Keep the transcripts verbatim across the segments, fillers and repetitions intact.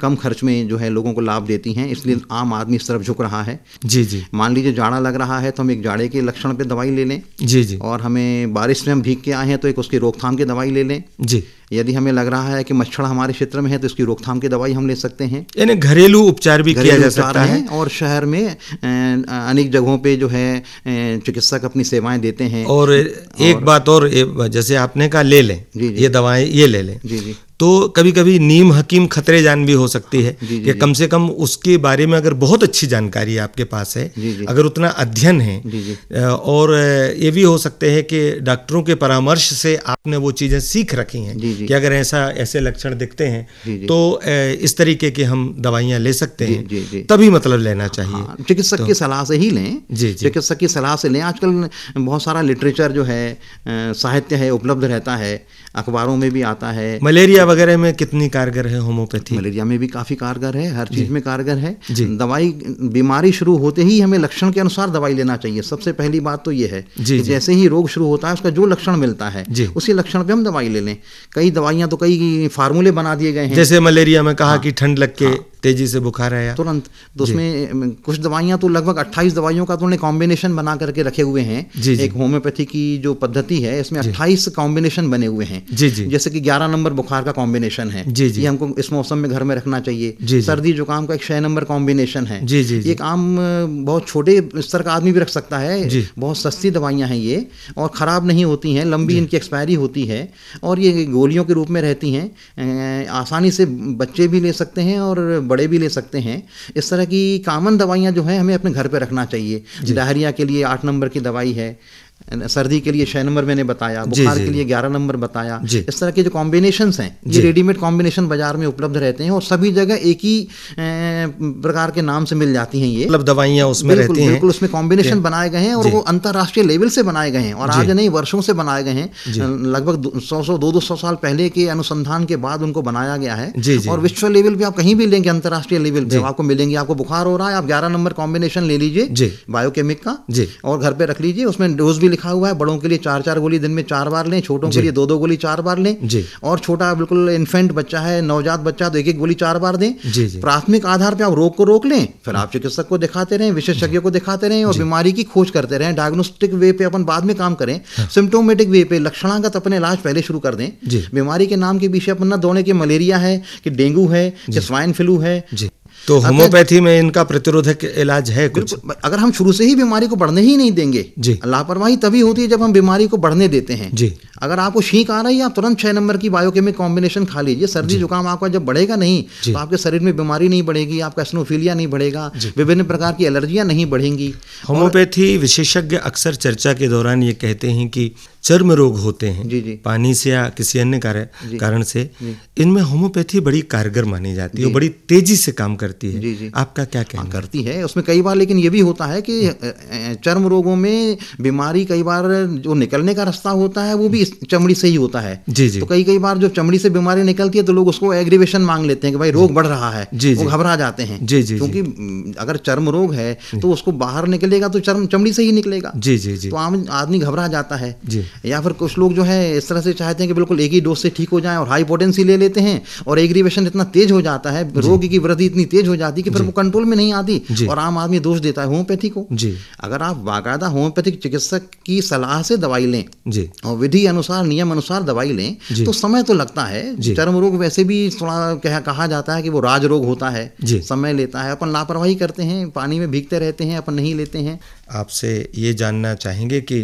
कम खर्च में जो है लोगों को लाभ देती हैं, इसलिए आम आदमी इस तरफ झुक रहा है। जी जी। मान लीजिए जाड़ा लग रहा है तो हम एक जाड़े के लक्षण पे दवाई ले लें। जी जी। और हमें बारिश में हम भीग के आए हैं तो एक उसकी रोकथाम की दवाई ले लें। जी। यदि हमें लग रहा है कि मच्छर हमारे क्षेत्र में है तो इसकी रोकथाम की दवाई हम ले सकते हैं। यानी घरेलू उपचार भी किया जा सकता है। और शहर में अनेक जगहों पे जो है चिकित्सक अपनी सेवाएं देते हैं। और एक और, बात और, जैसे आपने कहा ले लें ये दवाएं, ये ले लें, जी जी, तो कभी कभी नीम हकीम खतरे जान भी हो सकती है जी जी, कि कम से कम उसके बारे में अगर बहुत अच्छी जानकारी आपके पास है, जी जी, अगर उतना अध्ययन है, जी जी, और ये भी हो सकते हैं कि डॉक्टरों के परामर्श से आपने वो चीज़ें सीख रखी हैं, जी जी, कि अगर ऐसा ऐसे लक्षण दिखते हैं, जी जी, तो इस तरीके के हम दवाइयाँ ले सकते जी हैं, जी जी, तभी मतलब लेना चाहिए। हाँ, चिकित्सक तो, की सलाह से ही लें। जी जी, चिकित्सक की सलाह से लें। आजकल बहुत सारा लिटरेचर जो है, साहित्य है, उपलब्ध रहता है, अखबारों में भी आता है। मलेरिया वगैरह में कितनी कारगर है होम्योपैथी? मलेरिया में भी काफ़ी कारगर है, हर चीज़ में कारगर है। दवाई, बीमारी शुरू होते ही हमें लक्षण के अनुसार दवाई लेना चाहिए। सबसे पहली बात तो ये है कि जैसे ही रोग शुरू होता है उसका जो लक्षण मिलता है उसी लक्षण पे हम दवाई ले लें। कई दवाइयाँ तो कई फार्मूले बना दिए गए हैं। जैसे मलेरिया में कहा कि ठंड लग के तेजी से बुखार आया तुरंत, तो उसमें कुछ दवाइयाँ तो लगभग अट्ठाईस दवाइयों का तो उन्हें कॉम्बिनेशन बना करके रखे हुए हैं। जी जी। एक होम्योपैथी की जो पद्धति है इसमें अट्ठाईस कॉम्बिनेशन बने हुए हैं। जी जी। जैसे कि ग्यारह नंबर बुखार का कॉम्बिनेशन है, जी जी, ये हमको इस मौसम में घर में रखना चाहिए। जी सर्दी जुकाम का एक छह नंबर कॉम्बिनेशन है। जी जी, एक आम बहुत छोटे स्तर का आदमी भी रख सकता है। बहुत सस्ती दवाइयाँ हैं ये, और ख़राब नहीं होती हैं, लंबी इनकी एक्सपायरी होती है, और ये गोलियों के रूप में रहती हैं। आसानी से बच्चे भी ले सकते हैं और बड़े भी ले सकते हैं। इस तरह की कॉमन दवाइयाँ जो हैं हमें अपने घर पे रखना चाहिए। डायरिया के लिए आठ नंबर की दवाई है, सर्दी के लिए छः नंबर मैंने बताया, बुखार के लिए ग्यारह नंबर बताया। इस तरह के जो कॉम्बिनेशंस हैं ये रेडीमेड कॉम्बिनेशन बाजार में उपलब्ध रहते हैं और सभी जगह एक ही प्रकार के नाम से मिल जाती हैं। ये मतलब दवाइयाँ उसमें बिल्कुल, रहती हैं, बिल्कुल उसमें कॉम्बिनेशन बनाए गए हैं और वो अंतर्राष्ट्रीय लेवल से बनाए गए हैं और आज नहीं वर्षों से बनाए गए हैं। लगभग सौ सौ दो दो सौ साल पहले के अनुसंधान के बाद उनको बनाया गया है। और विश्व लेवल पे आप कहीं भी लेंगे, अंतर्राष्ट्रीय लेवल पे आपको मिलेंगे। आपको बुखार हो रहा है, आप ग्यारह नंबर कॉम्बिनेशन ले लीजिए बायोकेमिक का और घर पे रख लीजिए। उसमें डोज भी लिखा हुआ है, बड़ों के लिए चार चार गोली दिन में चार बार लें, छोटों के लिए दो दो गोली चार बार लें, और छोटा बिल्कुल इन्फेंट बच्चा है, नवजात बच्चा, तो एक एक गोली चार बार दें। प्राथमिक आधार पे आप रोग को रोक लें, फिर आप चिकित्सक को दिखाते रहें, विशेषज्ञों को दिखाते रहें और बीमारी की खोज करते रहें। डायग्नोस्टिक वे पे अपन बाद में काम करें, सिम्टोमेटिक वे पे लक्षणागत अपने इलाज पहले शुरू कर दें। बीमारी के नाम के पीछे अपन न दौड़े कि मलेरिया है, कि डेंगू है, कि स्वाइन फ्लू है। तो होम्योपैथी में इनका प्रतिरोधक इलाज है कुछ? अगर हम शुरू से ही बीमारी को बढ़ने ही नहीं देंगे, लापरवाही तभी होती है जब हम बीमारी को बढ़ने देते हैं। जी। अगर आपको छींक आ रही है, आप तुरंत छह नंबर की बायोकेमिक कॉम्बिनेशन खा लीजिए। सर्दी जुकाम आपका जब बढ़ेगा नहीं तो आपके शरीर में बीमारी नहीं बढ़ेगी, आपका एसिनोफिलिया नहीं बढ़ेगा, विभिन्न प्रकार की एलर्जियां नहीं बढ़ेंगी। होम्योपैथी विशेषज्ञ अक्सर चर्चा के दौरान ये कहते हैं कि चर्म रोग होते हैं जी जी। पानी से या किसी अन्य कारण से, इनमें होम्योपैथी बड़ी कारगर मानी जाती है और बड़ी तेजी से काम करती है। जी जी। आपका क्या कहना? करती है उसमें कई बार, लेकिन ये भी होता है कि चर्म रोगों में बीमारी कई बार जो निकलने का रास्ता होता है वो भी चमड़ी से ही होता है। जी जी। तो कई कई बार जो चमड़ी से बीमारी निकलती है तो लोग उसको एग्रीवेशन मांग लेते हैं कि भाई रोग बढ़ रहा है, वो घबरा जाते हैं। जी जी। क्योंकि अगर चर्म रोग है तो उसको बाहर निकलेगा तो चर्म चमड़ी से ही निकलेगा। जी जी जी। तो आम आदमी घबरा जाता है। जी। या फिर कुछ लोग जो है इस तरह से चाहते हैं कि बिल्कुल एक ही डोज से ठीक हो जाए और हाई पोटेंसी ले लेते हैं और एग्रीवेशन इतना तेज हो जाता है, रोग की वृद्धि इतनी तेज हो जाती है कि फिर वो कंट्रोल में नहीं आती और आम आदमी दोष देता है होम्योपैथी को। जी। अगर आप बाकायदा होम्योपैथिक चिकित्सक की सलाह से दवाई लें जी और विधि अनुसार नियम अनुसार दवाई लें तो समय तो लगता है। चर्म रोग वैसे भी थोड़ा कहा जाता है कि वो राज रोग होता है, समय लेता है। अपन लापरवाही करते हैं, पानी में भीगते रहते हैं, अपन नहीं लेते हैं। आपसे ये जानना चाहेंगे कि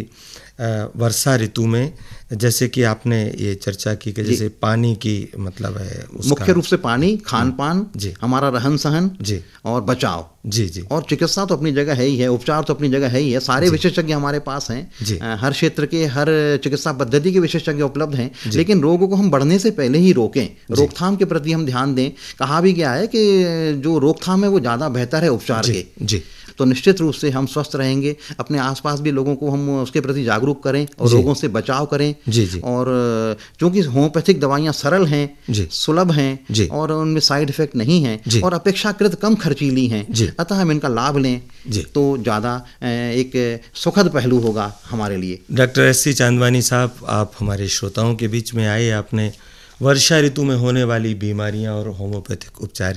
वर्षा ऋतु में जैसे कि आपने ये चर्चा की कि जैसे पानी की मतलब है मुख्य रूप से पानी, खान पान, हमारा रहन सहन जी और बचाव। जी जी। और चिकित्सा तो अपनी जगह है ही है, उपचार तो अपनी जगह है ही है। सारे विशेषज्ञ हमारे पास हैं, हर क्षेत्र के हर चिकित्सा पद्धति के विशेषज्ञ उपलब्ध हैं, लेकिन रोगों को हम बढ़ने से पहले ही रोकें, रोकथाम के प्रति हम ध्यान दें। कहा भी गया है कि जो रोकथाम है वो ज़्यादा बेहतर है उपचार के। जी। तो निश्चित रूप से हम स्वस्थ रहेंगे। अपने आसपास भी लोगों को हम उसके प्रति जागरूक करें और रोगों से बचाव करें। जी जी। और क्योंकि होम्योपैथिक दवाइयाँ सरल हैं, सुलभ हैं और उनमें साइड इफेक्ट नहीं हैं और अपेक्षाकृत कम खर्चीली हैं, अतः हम इनका लाभ लें तो ज़्यादा एक सुखद पहलू होगा हमारे लिए। डॉक्टर एस सी चांदवानी साहब, आप हमारे श्रोताओं के बीच में आए, आपने वर्षा ऋतु में होने वाली बीमारियां और होम्योपैथिक उपचार